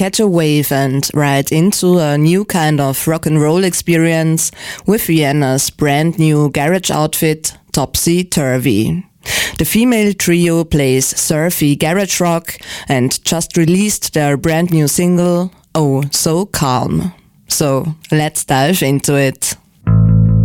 catch a wave and ride into a new kind of rock and roll experience with Vienna's brand new garage outfit, Topsy Turvy. The female trio plays surfy garage rock and just released their brand new single, Oh So Calm. So let's dive into it.